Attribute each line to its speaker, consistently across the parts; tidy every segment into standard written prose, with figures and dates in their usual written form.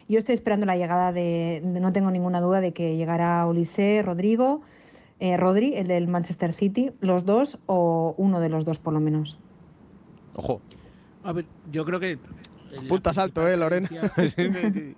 Speaker 1: Yo estoy esperando la llegada no tengo ninguna duda de que llegará Olise, Rodri, el del Manchester City, los dos o uno de los dos por lo menos.
Speaker 2: Ojo.
Speaker 3: A ver, yo creo que...
Speaker 4: Puntas alto, Lorena.
Speaker 3: Sí.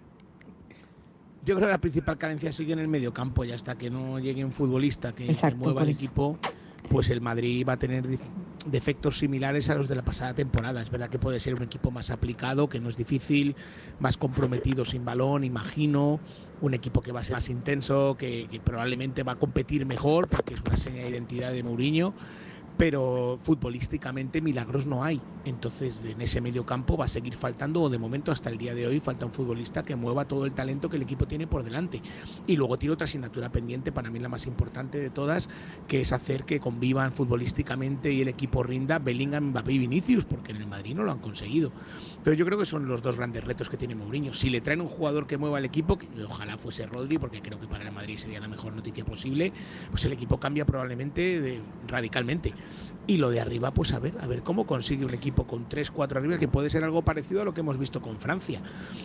Speaker 3: Yo creo que la principal carencia sigue en el mediocampo, y hasta que no llegue un futbolista que mueva el equipo, pues el Madrid va a tener defectos similares a los de la pasada temporada. Es verdad que puede ser un equipo más aplicado, que no es difícil, más comprometido sin balón, imagino, un equipo que va a ser más intenso, que probablemente va a competir mejor, porque es una seña de identidad de Mourinho, pero futbolísticamente milagros no hay. Entonces en ese medio campo va a seguir faltando, o de momento hasta el día de hoy falta un futbolista que mueva todo el talento que el equipo tiene por delante. Y luego tiene otra asignatura pendiente, para mí la más importante de todas, que es hacer que convivan futbolísticamente y el equipo rinda Bellingham, Mbappé y Vinicius, porque en el Madrid no lo han conseguido. Entonces yo creo que son los dos grandes retos que tiene Mourinho. Si le traen un jugador que mueva el equipo, que ojalá fuese Rodri, porque creo que para el Madrid sería la mejor noticia posible, pues el equipo cambia probablemente radicalmente. Y lo de arriba, pues a ver cómo consigue un equipo con 3-4 arriba, que puede ser algo parecido a lo que hemos visto con Francia.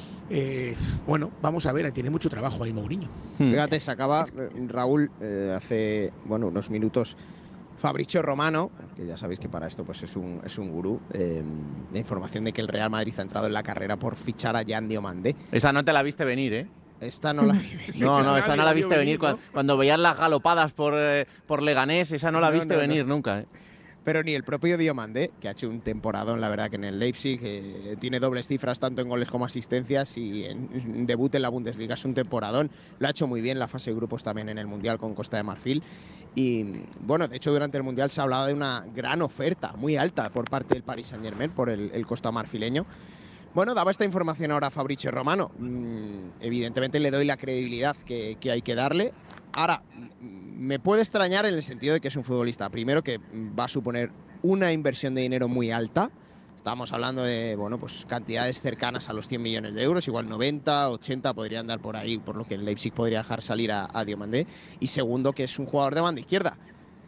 Speaker 3: Bueno, vamos a ver, tiene mucho trabajo ahí Mourinho.
Speaker 4: Fíjate, se acaba, Raúl, hace unos minutos, Fabrizio Romano, que ya sabéis que para esto pues es un gurú, la información de que el Real Madrid ha entrado en la carrera por fichar a Yan Diomandé.
Speaker 2: Esa no te la viste venir, ¿eh?
Speaker 4: Esta no la vi venir.
Speaker 2: No, esta no la viste venir. Cuando veías las galopadas por Leganés, esa no la viste venir nunca, ¿eh?
Speaker 4: Pero ni el propio Diomandé, que ha hecho un temporadón, la verdad, que en el Leipzig tiene dobles cifras tanto en goles como asistencias, y en debut en la Bundesliga es un temporadón. Lo ha hecho muy bien la fase de grupos también en el Mundial con Costa de Marfil. Y bueno, de hecho durante el Mundial se ha hablado de una gran oferta muy alta por parte del Paris Saint-Germain por el costamarfileño. Bueno, daba esta información ahora Fabrizio Romano. Evidentemente le doy la credibilidad que hay que darle. Ahora, me puede extrañar en el sentido de que es un futbolista, primero, que va a suponer una inversión de dinero muy alta. Estamos hablando de, bueno, pues cantidades cercanas a los 100 millones de euros, igual 90, 80 podrían dar por ahí, por lo que el Leipzig podría dejar salir a Diomandé. Y segundo, que es un jugador de banda izquierda.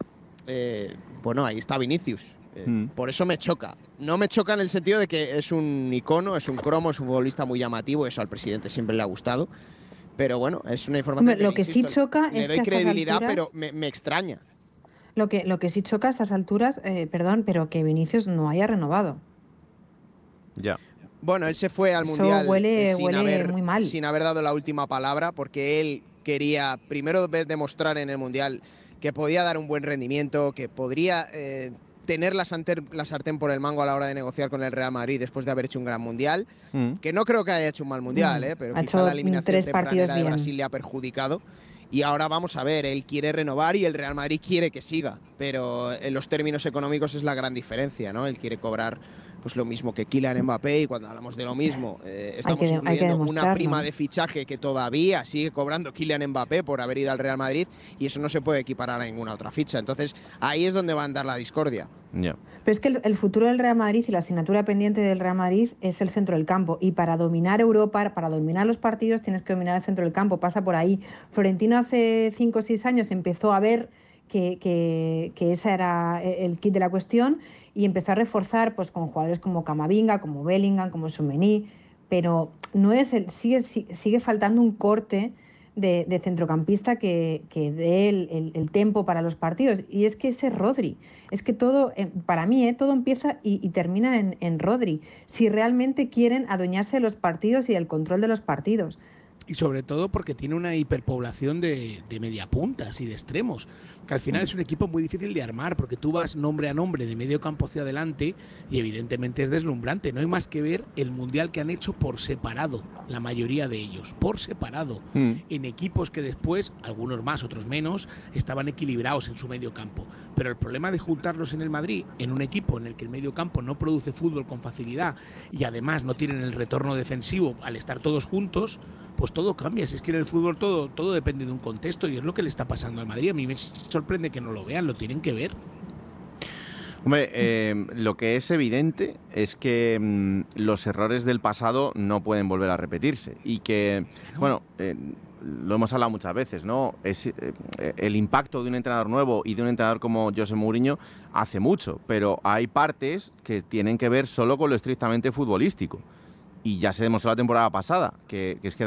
Speaker 4: Bueno, ahí está Vinicius. Por eso me choca. No me choca en el sentido de que es un icono, es un cromo, es un futbolista muy llamativo, eso al presidente siempre le ha gustado. Pero bueno, es una información
Speaker 1: lo que sí choca es que
Speaker 4: le doy credibilidad, pero me extraña.
Speaker 1: Lo que sí choca a estas alturas, perdón, pero que Vinicius no haya renovado.
Speaker 2: Ya.
Speaker 4: Bueno, él se fue al Mundial
Speaker 1: huele muy mal.
Speaker 4: sin haber dado la última palabra, porque él quería primero demostrar en el Mundial que podía dar un buen rendimiento, que podría tener la sartén por el mango a la hora de negociar con el Real Madrid después de haber hecho un gran Mundial, que no creo que haya hecho un mal Mundial, pero quizá la eliminación tempranera de Brasil le ha perjudicado. Y ahora vamos a ver, él quiere renovar y el Real Madrid quiere que siga, pero en los términos económicos es la gran diferencia, ¿no? Él quiere cobrar pues lo mismo que Kylian Mbappé, y cuando hablamos de lo mismo, estamos incluyendo una prima de fichaje que todavía sigue cobrando Kylian Mbappé por haber ido al Real Madrid, y eso no se puede equiparar a ninguna otra ficha. Entonces ahí es donde va a andar la discordia.
Speaker 2: Yeah.
Speaker 1: Pero es que el futuro del Real Madrid y la asignatura pendiente del Real Madrid es el centro del campo, y para dominar Europa, para dominar los partidos, tienes que dominar el centro del campo, pasa por ahí. Florentino hace 5 o 6 años empezó a ver que ese era el kit de la cuestión, y empezó a reforzar pues con jugadores como Camavinga, como Bellingham, como Tchouaméni, pero no es sigue faltando un corte de centrocampista que dé el tempo para los partidos, y es que ese Rodri, es que todo, para mí, todo empieza y termina en Rodri, si realmente quieren adueñarse de los partidos y del control de los partidos.
Speaker 3: Y sobre todo porque tiene una hiperpoblación de mediapuntas y de extremos, que al final es un equipo muy difícil de armar, porque tú vas nombre a nombre de medio campo hacia adelante y evidentemente es deslumbrante. No hay más que ver el Mundial que han hecho por separado, la mayoría de ellos, por separado, en equipos que después, algunos más, otros menos, estaban equilibrados en su medio campo. Pero el problema de juntarlos en el Madrid, en un equipo en el que el medio campo no produce fútbol con facilidad y además no tienen el retorno defensivo al estar todos juntos, pues todo cambia. Si es que en el fútbol todo depende de un contexto, y es lo que le está pasando al Madrid. A mí me sorprende que no lo vean, lo tienen que ver.
Speaker 2: Hombre, lo que es evidente es que los errores del pasado no pueden volver a repetirse, y que, bueno, lo hemos hablado muchas veces, ¿no? El impacto de un entrenador nuevo y de un entrenador como José Mourinho hace mucho, pero hay partes que tienen que ver solo con lo estrictamente futbolístico. Y ya se demostró la temporada pasada, que es que